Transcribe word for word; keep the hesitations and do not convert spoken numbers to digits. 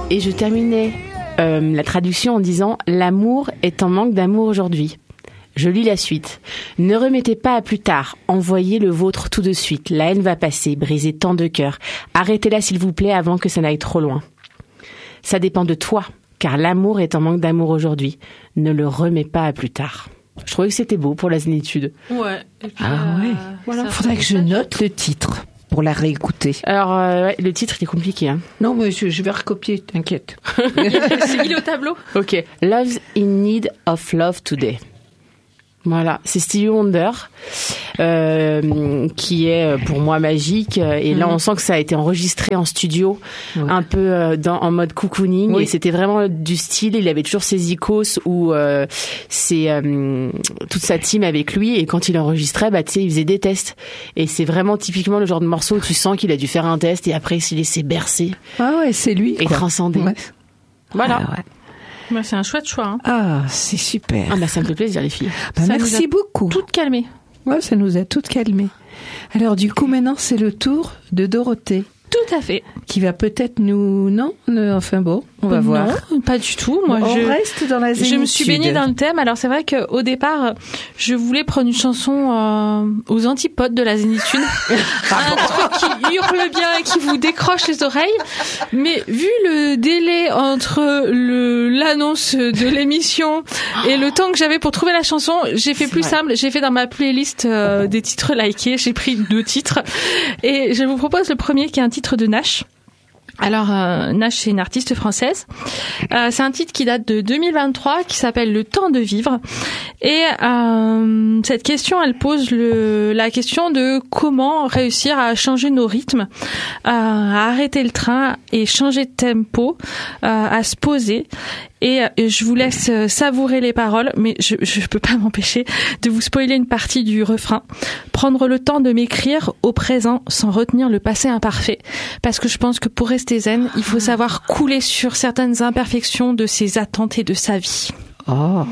Et je terminais euh, la traduction en disant « L'amour est en manque d'amour aujourd'hui ». Je lis la suite. « Ne remettez pas à plus tard. Envoyez le vôtre tout de suite. La haine va passer, briser tant de cœurs. Arrêtez-la s'il vous plaît avant que ça n'aille trop loin. Ça dépend de toi, car l'amour est en manque d'amour aujourd'hui. Ne le remets pas à plus tard. » Je trouvais que c'était beau pour la zénitude. Ouais. Et puis, ah ouais. Euh, voilà. Faudrait que je note le titre pour la réécouter. Alors, euh, ouais, le titre, il est compliqué. Hein. Non, mais je, je vais recopier, t'inquiète. Il est au tableau. Ok. Love's in need of love today. Voilà, c'est Stevie Wonder euh, qui est pour moi magique et là on sent que ça a été enregistré en studio, ouais. un peu dans, en mode cocooning, oui. Et c'était vraiment du style. Il avait toujours ses icônes où euh, c'est euh, toute sa team avec lui et quand il enregistrait, bah tu sais, il faisait des tests et c'est vraiment typiquement le genre de morceau où tu sens qu'il a dû faire un test et après il s'est laissé bercer. Ah ouais, c'est lui. Et transcender. Ouais. Voilà. Ah ouais. Bah, c'est un chouette choix. Hein. Ah, c'est super. Ah bah ça me fait plaisir les filles. Bah, merci beaucoup. Toutes calmées. Ouais, ça nous a toutes calmées. Alors du coup maintenant c'est le tour de Dorothée. Tout à fait. Qui va peut-être nous... Non, ne... Enfin bon, on va non, voir. Non, pas du tout. Moi, on je... reste dans la zénitude. Je me suis baignée dans le thème. Alors c'est vrai qu'au départ, je voulais prendre une chanson euh, aux antipodes de la zénitude. Un truc qui hurle bien et qui vous décroche les oreilles. Mais vu le délai entre le l'annonce de l'émission et le temps que j'avais pour trouver la chanson, j'ai fait c'est plus vrai. simple. J'ai fait dans ma playlist euh, des titres likés. J'ai pris deux titres. Et je vous propose le premier qui est un titre de Nash. Alors euh, Nash, c'est une artiste française. Euh, c'est un titre qui date de deux mille vingt-trois, qui s'appelle Le temps de vivre. Et euh, cette question, elle pose le, la question de comment réussir à changer nos rythmes, euh, à arrêter le train et changer de tempo, euh, à se poser. Et je vous laisse savourer les paroles, mais je je peux pas m'empêcher de vous spoiler une partie du refrain. Prendre le temps de m'écrire au présent sans retenir le passé imparfait. Parce que je pense que pour rester zen, il faut savoir couler sur certaines imperfections de ses attentes et de sa vie. Oh.